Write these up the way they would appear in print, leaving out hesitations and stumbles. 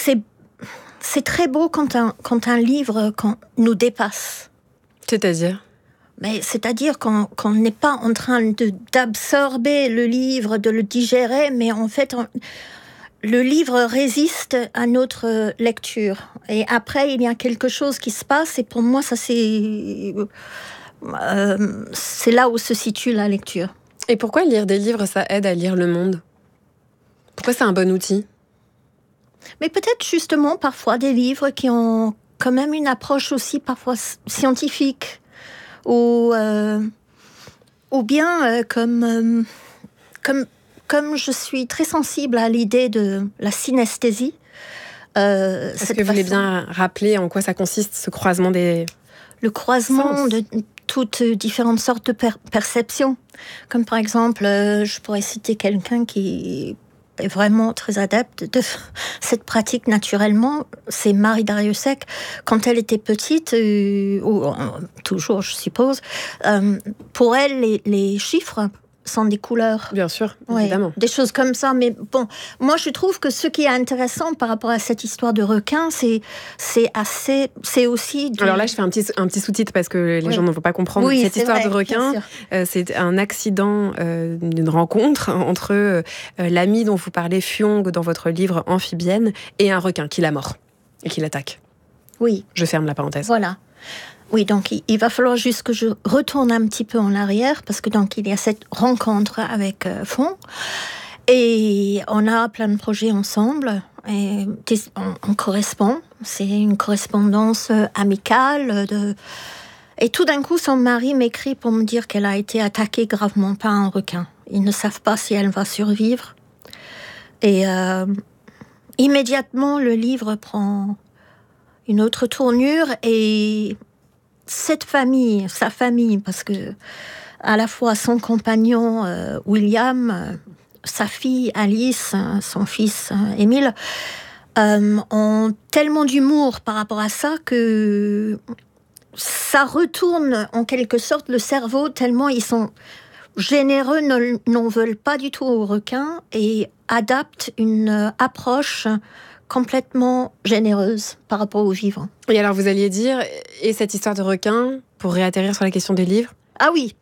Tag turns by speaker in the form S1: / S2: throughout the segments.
S1: c'est très beau quand un livre nous dépasse.
S2: C'est-à-dire ?
S1: Mais c'est-à-dire qu'on n'est pas en train d'absorber le livre, de le digérer, mais en fait, le livre résiste à notre lecture. Et après, il y a quelque chose qui se passe, et pour moi, ça c'est là où se situe la lecture.
S2: Et pourquoi lire des livres, ça aide à lire le monde ? Pourquoi c'est un bon outil ?
S1: Mais peut-être justement parfois des livres qui ont quand même une approche aussi parfois scientifique ou bien comme je suis très sensible à l'idée de la synesthésie.
S2: Est-ce que vous voulez bien rappeler en quoi ça consiste, ce croisement des...
S1: Le croisement
S2: sens.
S1: de toutes différentes sortes de perceptions. Comme par exemple, je pourrais citer quelqu'un qui est vraiment très adepte de cette pratique naturellement, c'est Marie Dariussec. Quand elle était petite, ou toujours je suppose, pour elle les chiffres sont des couleurs.
S2: Bien sûr, évidemment.
S1: Des choses comme ça. Mais bon, moi je trouve que ce qui est intéressant par rapport à cette histoire de requin, c'est aussi...
S2: Alors là, je fais un petit sous-titre parce que les gens ne vont pas comprendre.
S1: Oui,
S2: cette histoire
S1: vrai,
S2: de requin, c'est un accident d'une rencontre entre l'ami dont vous parlez, Fyong, dans votre livre Amphibienne, et un requin qui la mord et qui l'attaque.
S1: Oui.
S2: Je ferme la parenthèse.
S1: Voilà. Oui, donc il va falloir juste que je retourne un petit peu en arrière, parce que donc il y a cette rencontre avec Fong, et on a plein de projets ensemble, et on correspond, c'est une correspondance amicale, et tout d'un coup son mari m'écrit pour me dire qu'elle a été attaquée gravement par un requin. Ils ne savent pas si elle va survivre, et immédiatement le livre prend une autre tournure, et cette famille, sa famille, parce que à la fois son compagnon William, sa fille Alice, son fils Émile, ont tellement d'humour par rapport à ça que ça retourne en quelque sorte le cerveau, tellement ils sont généreux, n'en veulent pas du tout aux requins et adaptent une approche complètement généreuse par rapport aux vivants.
S2: Et alors vous alliez dire, et cette histoire de requin, pour réatterrir sur la question des livres ?
S1: Ah oui,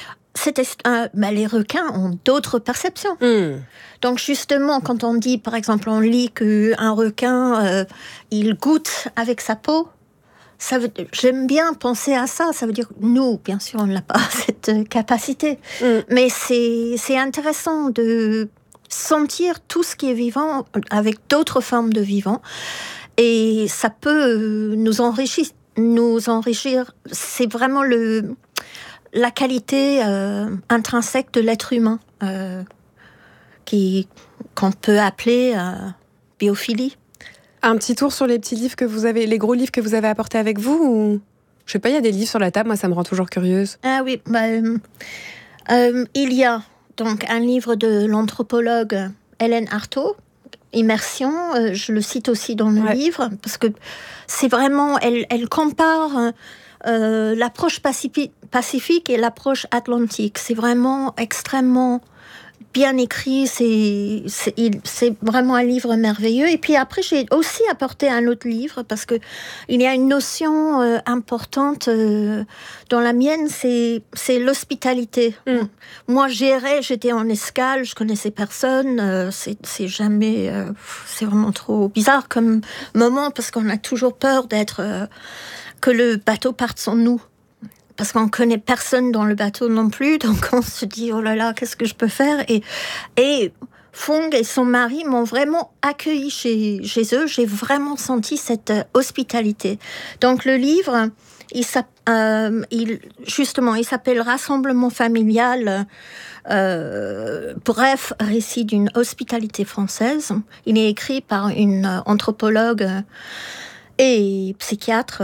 S1: les requins ont d'autres perceptions. Donc justement, quand on dit, par exemple, on lit qu'un requin, il goûte avec sa peau, j'aime bien penser à ça. Ça veut dire, nous, bien sûr, on n'a pas cette capacité. Mais c'est intéressant de sentir tout ce qui est vivant avec d'autres formes de vivants, et ça peut nous enrichir. C'est vraiment la qualité intrinsèque de l'être humain qu'on peut appeler biophilie.
S2: Un petit tour sur les petits livres que vous avez, les gros livres que vous avez apportés avec vous, ou... Je sais pas, il y a des livres sur la table, moi ça me rend toujours curieuse.
S1: Ah oui, il y a donc un livre de l'anthropologue Hélène Artaud, Immersion, je le cite aussi dans le livre, parce que c'est vraiment, elle compare l'approche pacifique et l'approche atlantique. C'est vraiment extrêmement bien écrit, c'est vraiment un livre merveilleux. Et puis après, j'ai aussi apporté un autre livre, parce que il y a une notion importante dans la mienne, c'est l'hospitalité. Moi, j'étais en escale, je connaissais personne, c'est jamais... c'est vraiment trop bizarre comme moment, parce qu'on a toujours peur que le bateau parte sans nous. Parce qu'on ne connaît personne dans le bateau non plus, donc on se dit, oh là là, qu'est-ce que je peux faire ? Et Fong et son mari m'ont vraiment accueilli chez eux, j'ai vraiment senti cette hospitalité. Donc le livre, il s'appelle Rassemblement familial, bref, récit d'une hospitalité française. Il est écrit par une anthropologue et psychiatre,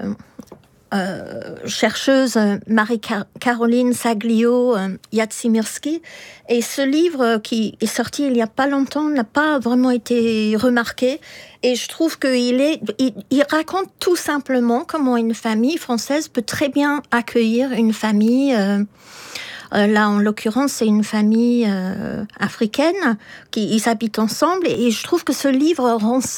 S1: chercheuse Marie-Caroline Saglio-Yatsimirski. Et ce livre qui est sorti il n'y a pas longtemps n'a pas vraiment été remarqué. Et je trouve qu'il raconte tout simplement comment une famille française peut très bien accueillir une famille... là, en l'occurrence, c'est une famille africaine, ils habitent ensemble. Et je trouve que ce livre rend